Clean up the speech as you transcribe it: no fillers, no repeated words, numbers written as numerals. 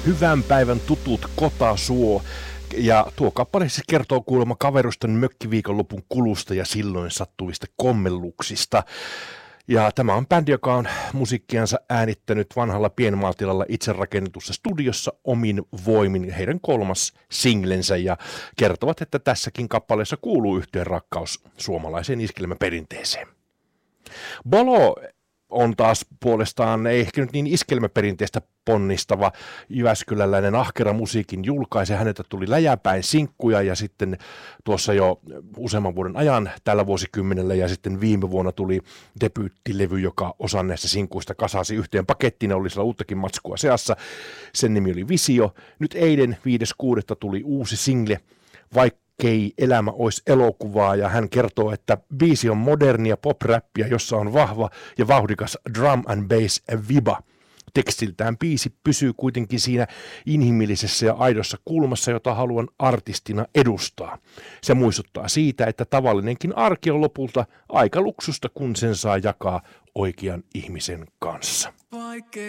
Hyvän päivän tutut Kotasuo. Ja tuo kappale siis kertoo kuulemma kaverusten mökkiviikonlopun kulusta ja silloin sattuvista kommelluksista. Ja tämä on bändi, joka on musiikkiansa äänittänyt vanhalla pienmaatilalla itse rakennetussa studiossa omin voimin, heidän kolmas singlensä, ja kertovat, että tässäkin kappaleessa kuuluu yhtyeen rakkaus suomalaiseen iskelmäperinteeseen. Bolo on taas puolestaan ei ehkä nyt niin iskelmäperinteistä ponnistava jyväskyläläinen ahkera musiikin julkaisija. Häneltä tuli läjäpäin sinkkuja ja sitten tuossa jo useamman vuoden ajan tällä vuosikymmenellä ja sitten viime vuonna tuli debyyttilevy, joka osan näistä sinkkuista kasasi yhteen pakettiin. Oli siellä uuttakin matskua seassa. Sen nimi oli Visio. Nyt eilen 5.6. tuli uusi single, Vaikkei elämä olisi elokuvaa, ja hän kertoo, että biisi on modernia pop-räppiä, jossa on vahva ja vauhdikas drum and bass viba. Tekstiltään biisi pysyy kuitenkin siinä inhimillisessä ja aidossa kulmassa, jota haluan artistina edustaa. Se muistuttaa siitä, että tavallinenkin arki on lopulta aika luksusta, kun sen saa jakaa oikean ihmisen kanssa.